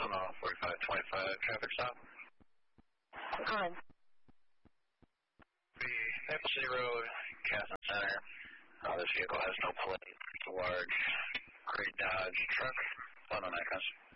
on the 4525 traffic stop. On. The Maple City Road, Casson Center. This vehicle has no plate. It's a large gray Dodge truck. 109 cents.